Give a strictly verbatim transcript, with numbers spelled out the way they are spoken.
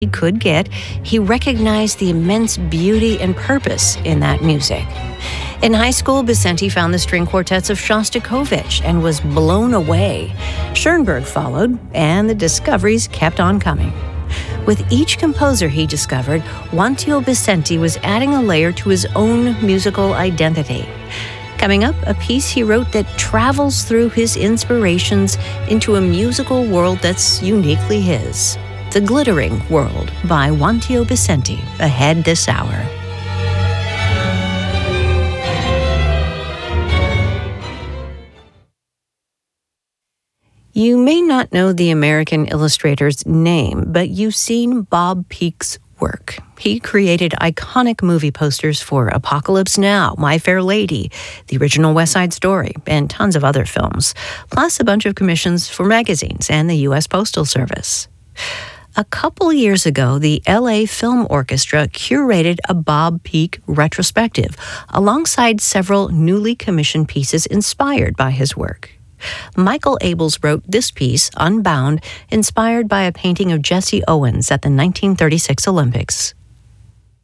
he could get, he recognized the immense beauty and purpose in that music. In high school, Bicenti found the string quartets of Shostakovich and was blown away. Schoenberg followed, and the discoveries kept on coming. With each composer he discovered, Juantio Bicenti was adding a layer to his own musical identity. Coming up, a piece he wrote that travels through his inspirations into a musical world that's uniquely his. The Glittering World by Juantio Bicenti, ahead this hour. You may not know the American illustrator's name, but you've seen Bob Peak's work. He created iconic movie posters for Apocalypse Now, My Fair Lady, the original West Side Story, and tons of other films, plus a bunch of commissions for magazines and the U S Postal Service. A couple years ago, the L A Film Orchestra curated a Bob Peak retrospective alongside several newly commissioned pieces inspired by his work. Michael Abels wrote this piece, Unbound, inspired by a painting of Jesse Owens at the nineteen thirty-six Olympics.